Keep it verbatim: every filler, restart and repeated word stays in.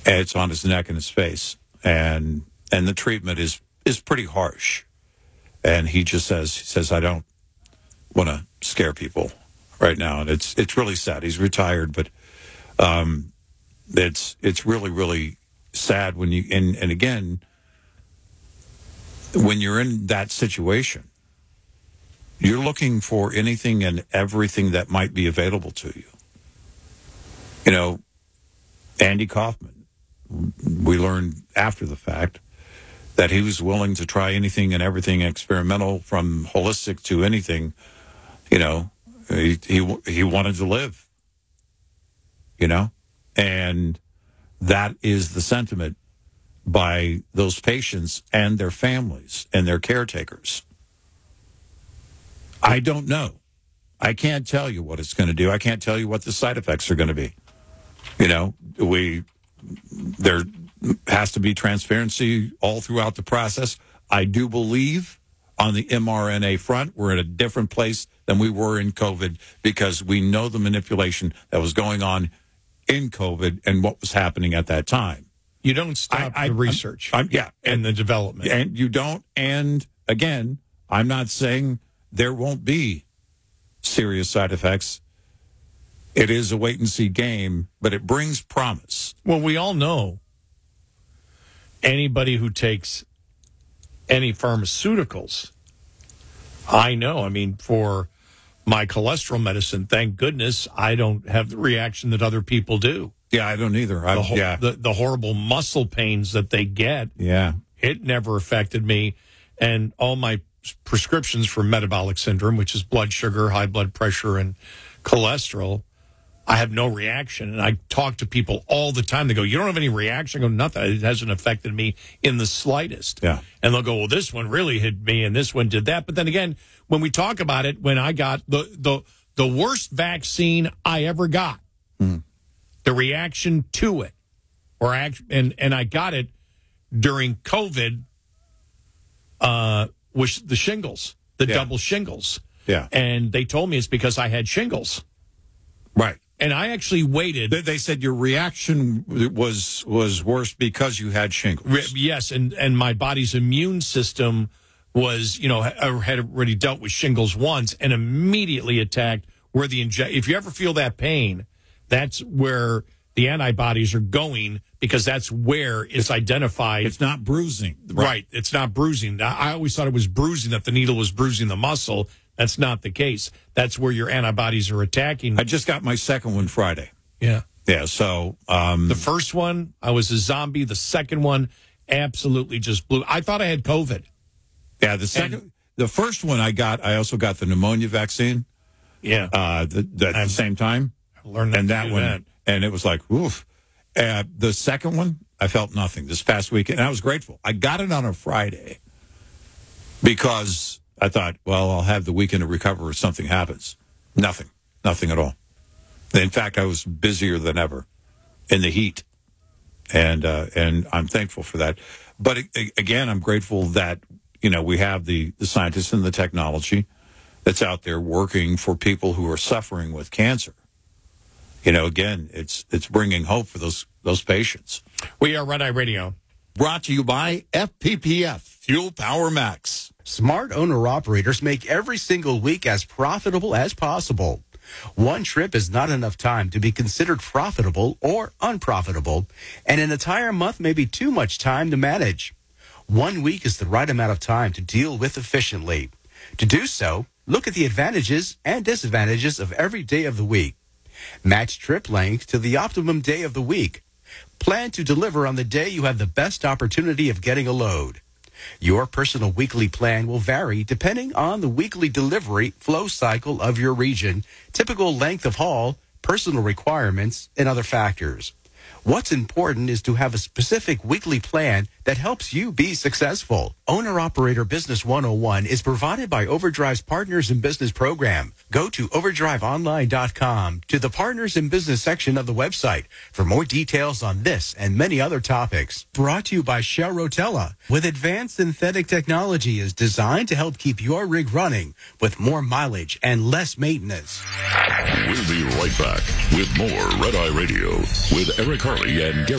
It's on his neck and his face, and and the treatment is is pretty harsh. And he just says he says I don't want to scare people right now, and it's it's really sad. He's retired, but um, it's it's really really sad when you and and again when you're in that situation, you're looking for anything and everything that might be available to you. You know, Andy Kaufman, we learned after the fact that he was willing to try anything and everything experimental, from holistic to anything. You know, he he, he wanted to live, you know, and that is the sentiment by those patients and their families and their caretakers. I don't know. I can't tell you what it's going to do. I can't tell you what the side effects are going to be. You know, we there has to be transparency all throughout the process. I do believe on the mRNA front, we're at a different place than we were in COVID, because we know the manipulation that was going on in COVID and what was happening at that time. You don't stop I, I, the research I'm, I'm, yeah, and, and the development. And you don't. And again, I'm not saying there won't be serious side effects. It is a wait-and-see game, but it brings promise. Well, we all know anybody who takes any pharmaceuticals, I know, I mean, for my cholesterol medicine, thank goodness I don't have the reaction that other people do. Yeah, I don't either. I, the, ho- yeah. the, the horrible muscle pains that they get, yeah, it never affected me. And all my prescriptions for metabolic syndrome, which is blood sugar, high blood pressure, and cholesterol, I have no reaction. And I talk to people all the time. They go, you don't have any reaction? I go, nothing. It hasn't affected me in the slightest. Yeah. And they'll go, well, this one really hit me and this one did that. But then again, when we talk about it, when I got the the, the worst vaccine I ever got, mm. the reaction to it, or act, and, and I got it during COVID, uh, was the shingles, the yeah. double shingles. Yeah. And they told me it's because I had shingles. Right. And I actually waited. They, they said your reaction was was worse because you had shingles. Re- yes, and, and my body's immune system was, you know, had already dealt with shingles once and immediately attacked where the inject. If you ever feel that pain, that's where the antibodies are going, because that's where it's, it's identified. It's not bruising. Right. right. It's not bruising. I always thought it was bruising, that the needle was bruising the muscle. That's not the case. That's where your antibodies are attacking. I just got my second one Friday. Yeah. Yeah, so... Um, the first one, I was a zombie. The second one, absolutely just blew. I thought I had COVID. Yeah, the second... And, the first one I got, I also got the pneumonia vaccine. Yeah. Uh, the, the, at the same time. I learned that. And that one, that. And it was like, oof. Uh, the second one, I felt nothing this past weekend. And I was grateful. I got it on a Friday because... I thought, well, I'll have the weekend to recover if something happens. Nothing. Nothing at all. In fact, I was busier than ever in the heat. And uh, and I'm thankful for that. But again, I'm grateful that, you know, we have the, the scientists and the technology that's out there working for people who are suffering with cancer. You know, again, it's it's bringing hope for those those patients. We are Red Eye Radio. Brought to you by F P P F, Fuel Power Max. Smart owner-operators make every single week as profitable as possible. One trip is not enough time to be considered profitable or unprofitable, and an entire month may be too much time to manage. One week is the right amount of time to deal with efficiently. To do so, look at the advantages and disadvantages of every day of the week. Match trip length to the optimum day of the week. Plan to deliver on the day you have the best opportunity of getting a load. Your personal weekly plan will vary depending on the weekly delivery flow cycle of your region, typical length of haul, personal requirements, and other factors. What's important is to have a specific weekly plan that helps you be successful. Owner-Operator Business one oh one is provided by Overdrive's Partners in Business program. Go to overdrive online dot com to the Partners in Business section of the website for more details on this and many other topics. Brought to you by Shell Rotella, with advanced synthetic technology is designed to help keep your rig running with more mileage and less maintenance. We'll be right back with more Red Eye Radio with Eric Harley and Gary.